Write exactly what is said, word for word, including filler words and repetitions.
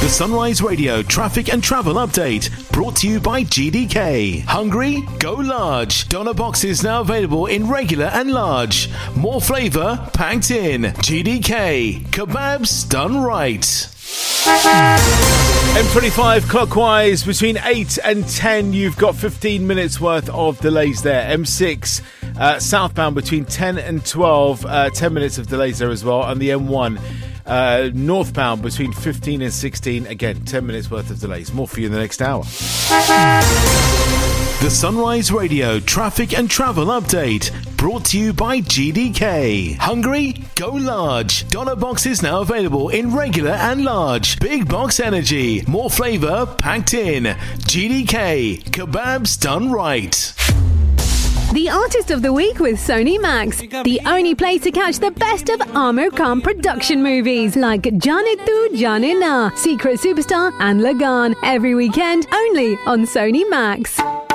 The Sunrise Radio traffic and travel update brought to you by G D K. Hungry? Go large. Doner boxes now available in regular and large. More flavour packed in. G D K. Kebabs done right. M twenty-five clockwise between eight and ten. You've got fifteen minutes worth of delays there. M six uh, southbound between ten and twelve. Uh, ten minutes of delays there as well. And the M one uh, northbound between fifteen and sixteen. Again, ten minutes worth of delays. More for you in the next hour. The Sunrise Radio traffic and travel update brought to you by G D K. Hungry? Go large. Doner boxes now available in regular and large. Big box energy. More flavour packed in. G D K. Kebabs done right. The Artist of the Week with Sony Max. The only place to catch the best of Amir Khan production movies like Jaane Tu Jaane Na, Secret Superstar and Lagan. Every weekend only on Sony Max.